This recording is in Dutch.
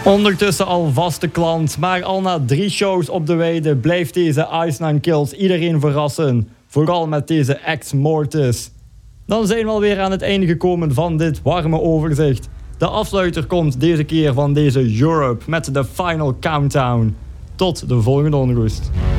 Ondertussen al vaste klant, maar al na 3 shows op de weide blijft deze Ice Nine Kills iedereen verrassen. Vooral met deze Ex Mortis. Dan zijn we alweer aan het einde gekomen van dit warme overzicht. De afsluiter komt deze keer van deze Europe met de Final Countdown. Tot de volgende onrust.